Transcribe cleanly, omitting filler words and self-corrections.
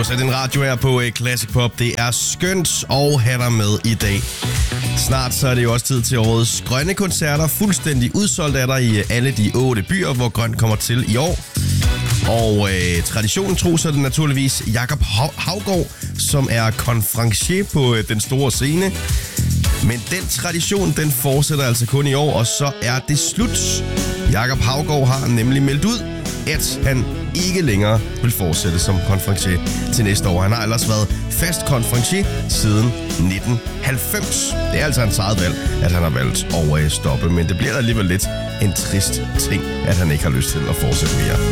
har sat en radio her på Classic Pop. Det er skønt at have dig med i dag. Snart så er det jo også tid til årets grønne koncerter. Fuldstændig udsolgt er der i alle de 8 byer, hvor grøn kommer til i år. Og traditionen tro, så er det naturligvis Jakob Haugaard, som er konferencier på den store scene. Men den tradition, den fortsætter altså kun i år, og så er det slut. Jakob Haugaard har nemlig meldt ud, at han ikke længere vil fortsætte som konferencier til næste år. Han har ellers været fast konferencier siden 1990. Det er altså hans eget valg, at han har valgt at stoppe, men det bliver alligevel lidt en trist ting, at han ikke har lyst til at fortsætte mere.